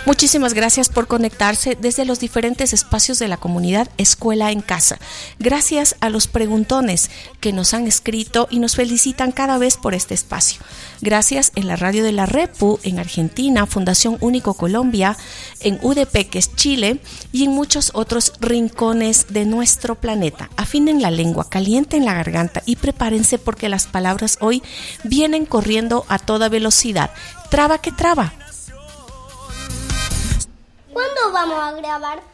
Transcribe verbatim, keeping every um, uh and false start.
Muchísimas gracias por conectarse desde los diferentes espacios de la comunidad Escuela en Casa. Gracias a los preguntones que nos han escrito y nos felicitan cada vez por este espacio. Gracias en la radio de la Repu, en Argentina, Fundación Único Colombia, en U D P, que es Chile, y en muchos otros rincones de nuestro planeta. Afinen la lengua, calienten la garganta y prepárense porque las palabras hoy vienen corriendo a toda velocidad. Traba que traba. ¿Cuándo vamos a grabar?